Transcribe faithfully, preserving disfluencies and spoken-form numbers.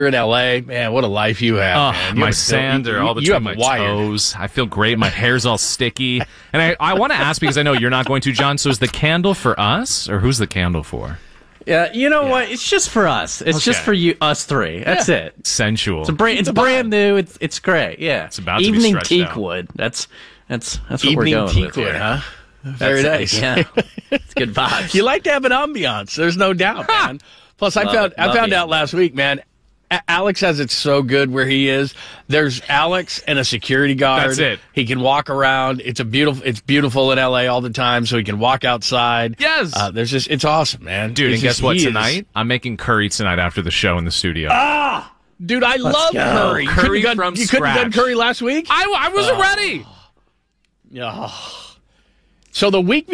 in L A, man, what a life you have, Oh, man. You my have- sand you- are all you between have my wired. toes. I feel great. My hair's all sticky. And I, I want to ask, because I know you're not going to, John, so is the candle for us, or who's the candle for? Yeah, you know what? It's just for us. It's just Okay. for you, us three. That's it. Sensual. It's a brand. It's brand new. It's it's great. Yeah. It's about to be Evening stretched out. Teakwood. That's that's that's what Evening we're going with Teakwood, here. huh? Very That's nice. it, Yeah, it's good vibes. You like to have an ambiance. There's no doubt, man. Plus, I Love found it, I love found the out last week, man. A- Alex has it so good where he is. There's Alex and a security guard. That's it. He can walk around. It's a beautiful. It's beautiful in L A all the time, so he can walk outside. Yes. Uh, there's just. It's awesome, man. Dude, It's and guess just- what? he is- Tonight, I'm making curry tonight after the show in the studio. Ah, dude, I love go. curry. You Curry couldn't from done, You couldn't have done scratch. curry last week. I, I was ready. Yeah. So the week